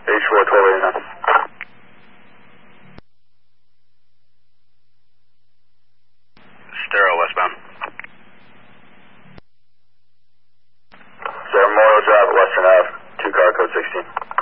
H4 1289. Stero westbound. Memorial Drive, Western Ave, 2 car code 16.